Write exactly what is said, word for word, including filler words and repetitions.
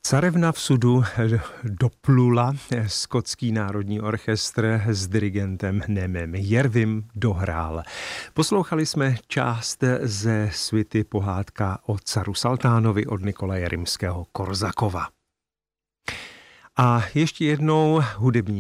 Carevna v sudu doplula skotský národní orchestr s dirigentem Nemem Jervym dohrál. Poslouchali jsme část ze suity Pohádka o caru Saltánovi od Nikolaje Rimského-Korsakova. A ještě jednou hudební